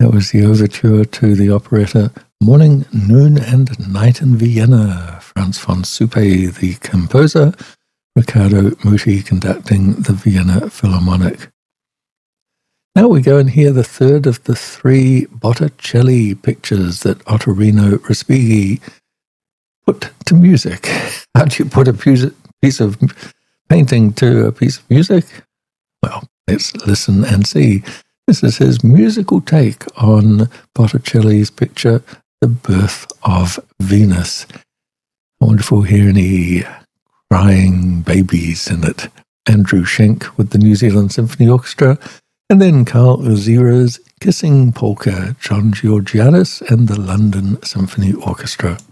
That was the overture to the operetta Morning, Noon and Night in Vienna. Franz von Suppe, the composer, Riccardo Muti conducting the Vienna Philharmonic. Now we go and hear the third of the three Botticelli pictures that Ottorino Respighi put to music. How do you put a piece of painting to a piece of music? Well, let's listen and see. This is his musical take on Botticelli's picture, The Birth of Venus. I wonder if we'll hear any crying babies in it. Andrew Schenk with the New Zealand Symphony Orchestra, and then Carl Ozira's Kissing Polka, John Georgiadis and the London Symphony Orchestra.